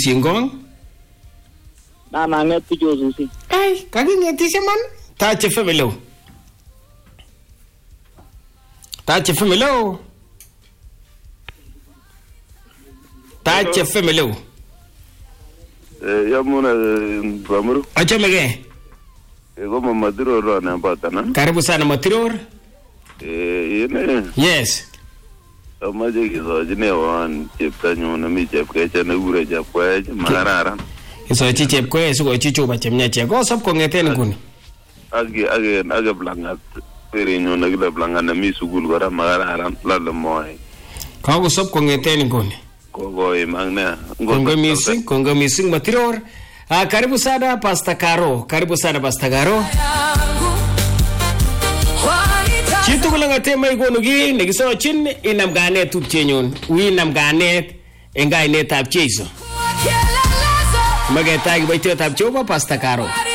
Singong? Nananget pichususi. Ay, kagingetisya man. Tache Femelo. Tache Femelo. Tache Femelo. Yamuna Bamuru. Achomege. Ego Mamadiro Rana Batana. Karibu sana Matiror. Yes. Amaje kizo jinewan cheptanyo na mi chepkecha na ure chepkwe mararan. Iso chi chepkwe suko chi chupa chemnya cheko sop ko ngeten kuni. Age blangat. Perinyo na gila blangat na mi sugul gora mararan lalo moy. Ko sop ko ngeten kuni. Ko imangna. Kongo missing Matiror. Karibu sana Pastor Caro. Karibu sana Pastor Caro. Chitu kulanga tema ikonugi negiso chin inam ganet tupchenyon. Wi nam ganet engai netab Jesu. Magetagi baityo tab Jehova Pastor Caro.